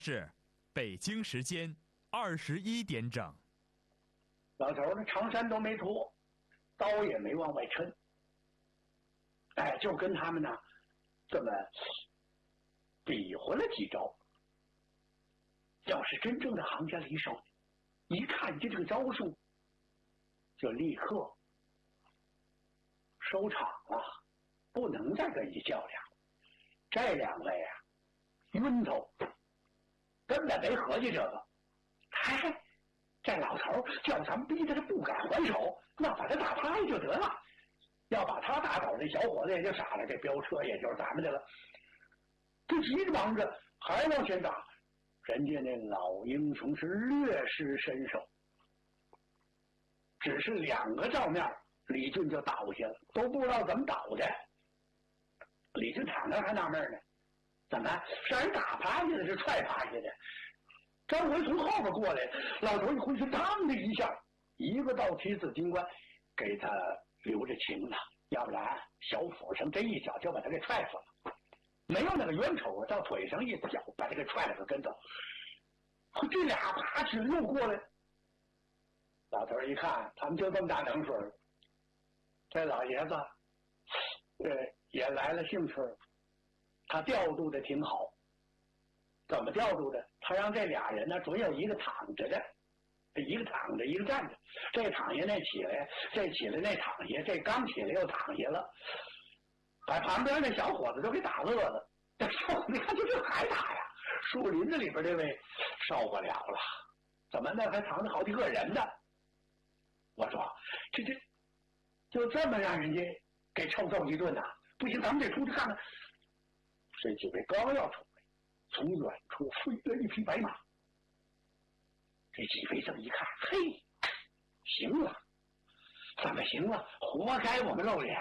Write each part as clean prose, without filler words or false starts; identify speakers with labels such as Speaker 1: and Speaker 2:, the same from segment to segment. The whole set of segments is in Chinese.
Speaker 1: 是北京时间21点整。
Speaker 2: 老头呢，长衫都没脱，刀也没往外抻，哎，就跟他们呢这么比划了几招。要是真正的行家里手，一看见这个招数，就立刻收场了，不能再跟你较量。这两位啊，晕头，根本没合计这个。嗨，这老头叫咱们逼他，他不敢还手，那把他打趴下就得了。要把他打倒，这小伙子也就傻了，这飙车也就是咱们的了。这急着忙着还往前打，人家那老英雄是略施身手，只是2个照面，李俊就倒下了，都不知道怎么倒的。李俊躺那还纳闷呢，怎么是人打趴下的，是踹趴下的？张回从后边过来，老头一回身，当的一下，一个倒提子金冠，给他留着情了，要不然小府上这一脚就把他给踹死了。没有那个冤仇，到腿上一脚把他给踹了个跟头。这俩啪起又过来，老头一看他们就这么大能水，这老爷子也来了兴趣，他调度的挺好。怎么调度的？他让这俩人呢，准有一个躺着的，一个躺着，一个站着。这躺下那起来，这起来那躺下，这刚起来又躺下了，把旁边那小伙子都给打乐了。这小伙子看就这还打呀？树林子里边这位受不了了，怎么那还藏着好几个人呢？我说这就这么让人家给臭揍一顿呐？不行，咱们得出去看看。这几位刚要出来，从远处飞来一匹白马。这几位这么一看，嘿，行了，怎么行了？活该我们露脸。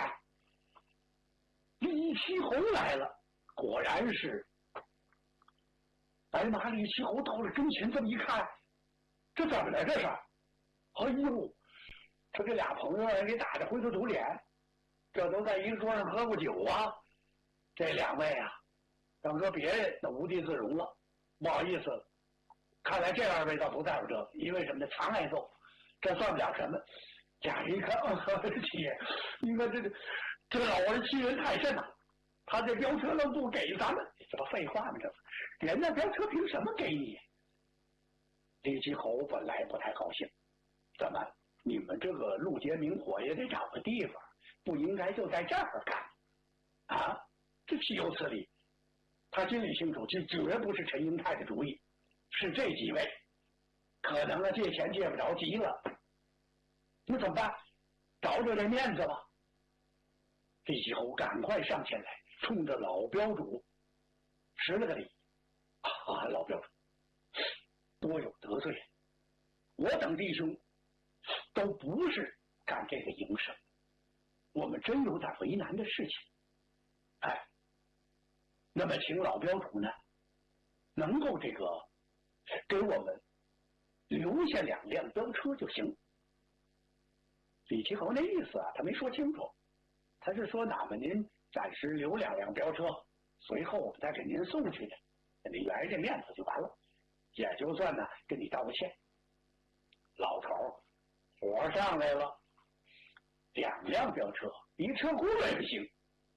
Speaker 2: 李奇侯来了，果然是白马李奇侯到了跟前，这么一看，这怎么了？这是？哎呦，这俩朋友人给打得灰头土脸，这都在一个桌上喝过酒啊。这两位啊，要说别人那无地自容了，不好意思了。看来这2位倒不在乎这个，因为什么呢？常挨揍，这算不了什么。贾人一看，姐，你看这老人欺人太甚了，他这飙车愣不给咱们，这不废话吗？这人家飙车凭什么给你？李奇侯本来不太高兴，怎么你们这个路街明火也得找个地方，不应该就在这儿干啊？这岂有此理！他心里清楚，这绝不是陈英泰的主意，是这几位，可能借钱借不着，急了，那怎么办？找这面子吧。李奇侯赶快上前来，冲着老镖主施了个礼。啊，老镖主，多有得罪，我等弟兄都不是干这个营生，我们真有点为难的事情。哎，那么请老镖主呢，能够这个给我们留下2辆飙车就行。李奇侯那意思啊，他没说清楚，他是说哪怕您暂时留2辆飙车，随后我们再给您送去的，你圆这面子就完了，也就算呢跟你道个歉。老头火上来了，2辆飙车，一车轱辘也不行。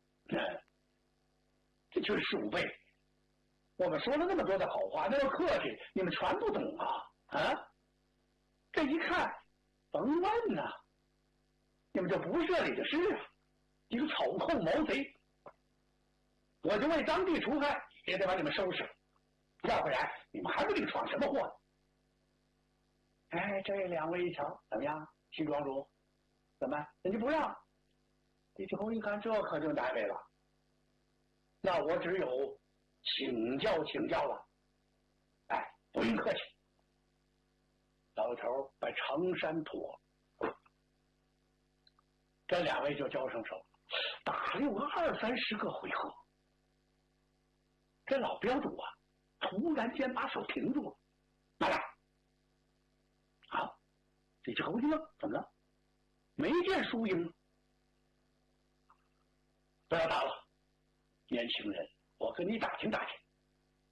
Speaker 2: 这就是鼠辈。我们说了那么多的好话，那么客气，你们全不懂啊！啊，这一看，甭问呐，你们这不是这里的事啊！一个草寇毛贼，我就为当地除害，也得把你们收拾了，要不然你们还不定闯什么祸呢？哎，这2位一瞧，怎么样，新庄主？怎么人家不让？李奇侯一看，这可就难为了。那我只有请教了。哎，不用客气。老头把长衫脱了，这2位就交上手，打了有个20-30个回合。这老镖主啊，突然间把手停住了，来了。啊，李奇侯一愣，怎么了？没见输赢。不要打了，年轻人，我跟你打听打听，